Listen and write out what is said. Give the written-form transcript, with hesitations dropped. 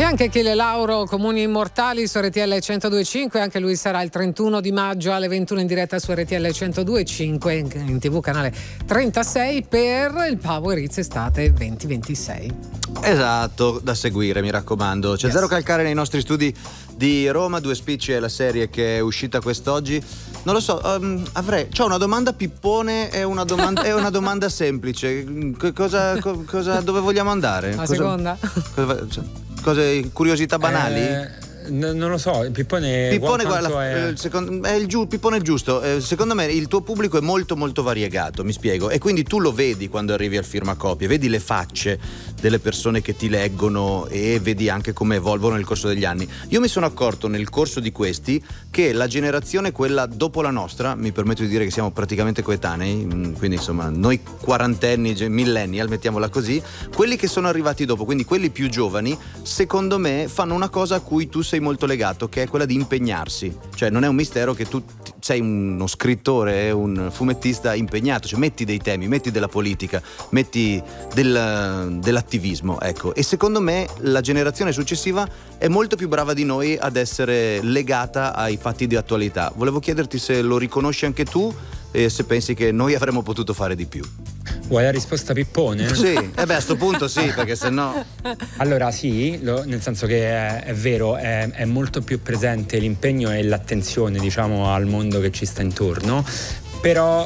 E anche Achille Lauro, Comuni Immortali su RTL 102.5, anche lui sarà il 31 di maggio alle 21 in diretta su RTL 102.5 in TV canale 36 per il Power Hits Estate 2026. Esatto, da seguire, mi raccomando. C'è Zero Calcare nei nostri studi di Roma. Due Spicci è la serie che è uscita quest'oggi. Non lo so, c'ho una domanda pippone e una domanda semplice. Dove vogliamo andare? La seconda? Curiosità banali? Non lo so, Pippone guarda, Pippone è il giusto. Secondo me il tuo pubblico è molto molto variegato, mi spiego, e quindi tu lo vedi quando arrivi al firmacopie, vedi le facce delle persone che ti leggono e vedi anche come evolvono nel corso degli anni. Io mi sono accorto nel corso di questi che la generazione, quella dopo la nostra, mi permetto di dire che siamo praticamente coetanei, quindi insomma noi quarantenni, millennial, mettiamola così, quelli che sono arrivati dopo, quindi quelli più giovani, secondo me fanno una cosa a cui tu sei molto legato, che è quella di impegnarsi. Cioè non è un mistero che tu sei uno scrittore, un fumettista impegnato, cioè metti dei temi, metti della politica, metti dell'attivismo, ecco. E secondo me la generazione successiva è molto più brava di noi ad essere legata ai fatti di attualità. Volevo chiederti se lo riconosci anche tu e se pensi che noi avremmo potuto fare di più. Vuoi la risposta pippone? Sì, a sto punto sì, perché sennò. Allora sì, nel senso che è vero, è molto più presente l'impegno e l'attenzione, diciamo, al mondo che ci sta intorno. Però